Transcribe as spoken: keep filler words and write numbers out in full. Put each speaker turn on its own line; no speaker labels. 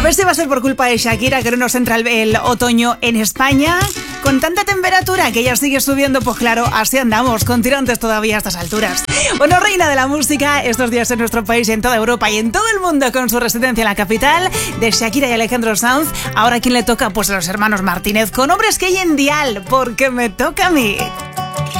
A ver si va a ser por culpa de Shakira que no nos entra el, el otoño en España. Con tanta temperatura que ya sigue subiendo, pues claro, así andamos, con tirantes todavía a estas alturas. Bueno, reina de la música, estos días en nuestro país y en toda Europa y en todo el mundo con su residencia en la capital, de Shakira y Alejandro Sanz. Ahora, ¿quién le toca? Pues a los hermanos Martínez, con Hombres que hay en Dial, porque me toca a mí.